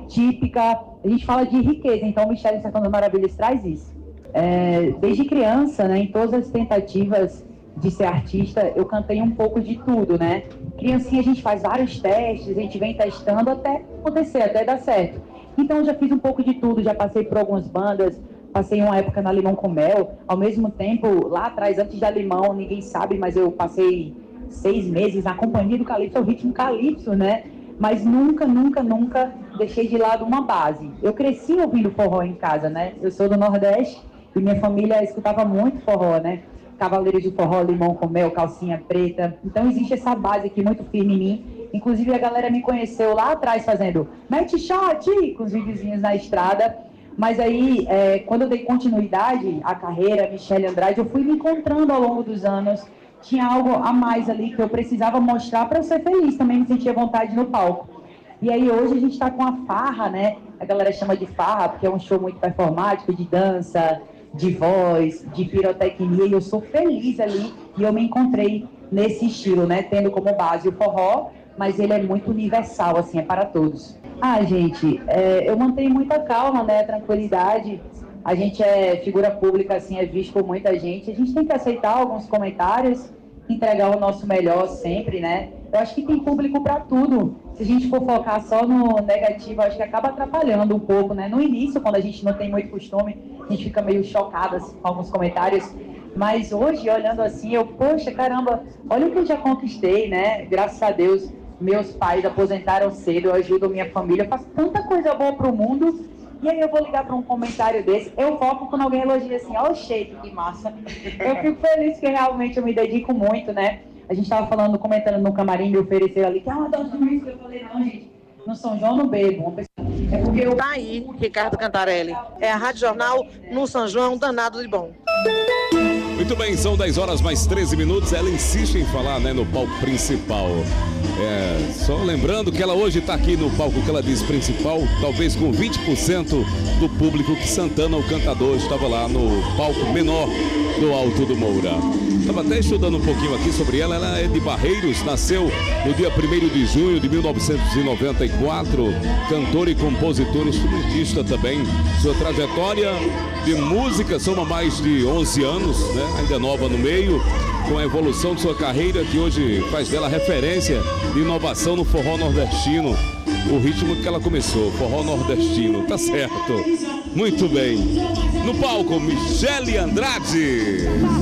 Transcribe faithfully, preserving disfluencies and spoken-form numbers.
típica, a gente fala de riqueza, então o Mistério em Sertão das Maravilhas traz isso. É, desde criança, né, em todas as tentativas de ser artista, eu cantei um pouco de tudo, né? Criancinha, a gente faz vários testes, a gente vem testando até acontecer, até dar certo. Então, eu já fiz um pouco de tudo, já passei por algumas bandas, passei uma época na Limão com Mel, ao mesmo tempo, lá atrás, antes da Limão, ninguém sabe, mas eu passei seis meses na companhia do Calypso, o ritmo Calypso, né? Mas nunca, nunca, nunca deixei de lado uma base. Eu cresci ouvindo forró em casa, né? Eu sou do Nordeste e minha família escutava muito forró, né? Cavaleiros de Forró, Limão com Mel, Calcinha Preta. Então existe essa base aqui muito firme em mim. Inclusive a galera me conheceu lá atrás fazendo match shot com os videozinhos na estrada. Mas aí, é, quando eu dei continuidade à carreira, Michele Andrade, eu fui me encontrando ao longo dos anos. Tinha algo a mais ali que eu precisava mostrar para eu ser feliz, também me sentia vontade no palco. E aí hoje a gente está com a farra, né? A galera chama de farra porque é um show muito performático, de dança, de voz, de pirotecnia, e eu sou feliz ali, e eu me encontrei nesse estilo, né? Tendo como base o forró, mas ele é muito universal, assim, é para todos. Ah, gente, é, eu mantenho muita calma, né? Tranquilidade. A gente é figura pública, assim, é visto por muita gente. A gente tem que aceitar alguns comentários, entregar o nosso melhor sempre, né? Eu acho que tem público para tudo. Se a gente for focar só no negativo, acho que acaba atrapalhando um pouco, né? No início, quando a gente não tem muito costume, a gente fica meio chocada assim, com alguns comentários. Mas hoje, olhando assim, eu, poxa, caramba, olha o que eu já conquistei, né? Graças a Deus, meus pais aposentaram cedo, eu ajudo minha família, eu faço tanta coisa boa pro mundo. E aí eu vou ligar para um comentário desse, eu foco quando alguém elogia assim, ó, oh, shake, que massa. Eu fico feliz que realmente eu me dedico muito, né? A gente estava falando, comentando no camarim, me ofereceram ali, que ah, dá um risco. Eu falei, não, gente, no São João não bebo. É porque eu... Tá aí, Ricardo Cantarelli. É a Rádio Jornal no São João, danado de bom. Muito bem, são dez horas mais treze minutos. Ela insiste em falar, né, no palco principal. É, só lembrando que ela hoje está aqui no palco que ela diz principal, talvez com vinte por cento do público que Santana, o cantador, estava lá no palco menor do Alto do Moura. Estava até estudando um pouquinho aqui sobre ela. Ela é de Barreiros, nasceu no dia primeiro de junho de mil novecentos e noventa e quatro, cantora e compositora, instrumentista também. Sua trajetória de música soma mais de onze anos, né? Ainda nova no meio, com a evolução de sua carreira, que hoje faz dela referência de inovação no forró nordestino. O ritmo que ela começou, forró nordestino, tá certo. Muito bem. No palco, Michele Andrade.